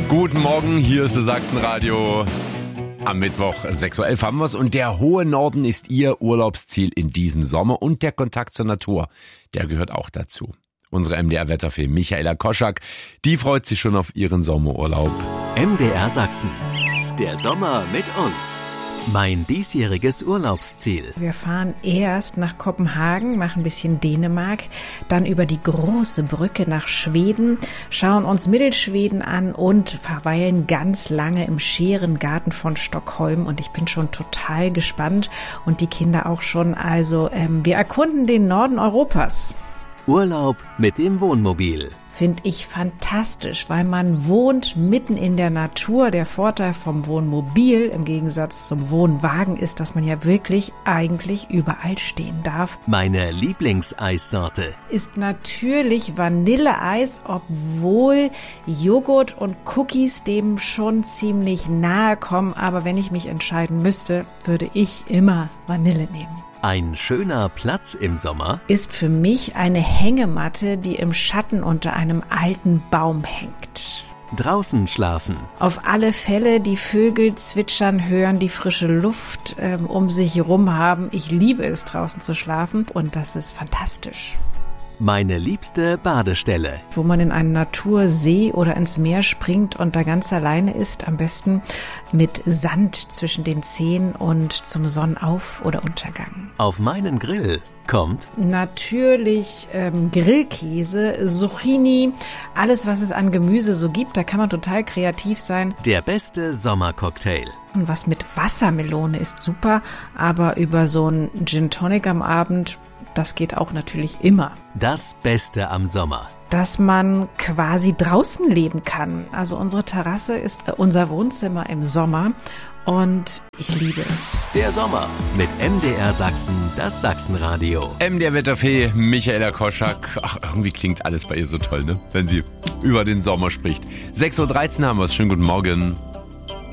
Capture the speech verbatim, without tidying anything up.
Guten Morgen, hier ist das Sachsenradio. Am Mittwoch sechs Uhr elf haben wir es und der hohe Norden ist Ihr Urlaubsziel in diesem Sommer und der Kontakt zur Natur, der gehört auch dazu. Unsere M D R-Wetterfee Michaela Koschak, die freut sich schon auf ihren Sommerurlaub. M D R Sachsen, der Sommer mit uns. Mein diesjähriges Urlaubsziel. Wir fahren erst nach Kopenhagen, machen ein bisschen Dänemark, dann über die große Brücke nach Schweden, schauen uns Mittelschweden an und verweilen ganz lange im Scherengarten von Stockholm. Und ich bin schon total gespannt und die Kinder auch schon. Also ähm, wir erkunden den Norden Europas. Urlaub mit dem Wohnmobil. Finde ich fantastisch, weil man wohnt mitten in der Natur. Der Vorteil vom Wohnmobil im Gegensatz zum Wohnwagen ist, dass man ja wirklich eigentlich überall stehen darf. Meine Lieblingseissorte Ist natürlich Vanilleeis, obwohl Joghurt und Cookies dem schon ziemlich nahe kommen. Aber wenn ich mich entscheiden müsste, würde ich immer Vanille nehmen. Ein schöner Platz im Sommer Ist für mich eine Hängematte, die im Schatten unter einem alten Baum hängt. draußen schlafen. Auf alle Fälle die Vögel zwitschern hören, die frische Luft ähm, um sich herum haben. Ich liebe es, draußen zu schlafen und das ist fantastisch. Meine liebste Badestelle. Wo man in einen Natursee oder ins Meer springt und da ganz alleine ist, am besten mit Sand zwischen den Zehen und zum Sonnenauf- oder Untergang. Auf meinen Grill kommt Natürlich ähm, Grillkäse, Zucchini, alles was es an Gemüse so gibt, da kann man total kreativ sein. der beste Sommercocktail. Und was mit Wassermelone ist super, aber über so einen Gin Tonic am Abend, das geht auch natürlich immer. Das Beste am Sommer. Dass man quasi draußen leben kann. Also unsere Terrasse ist äh, unser Wohnzimmer im Sommer und ich liebe es. Der Sommer mit M D R Sachsen, das Sachsenradio. M D R-Wetterfee Michaela Koschak. Ach, irgendwie klingt alles bei ihr so toll, ne? Wenn sie über den Sommer spricht. sechs Uhr dreizehn haben wir es. Schönen guten Morgen.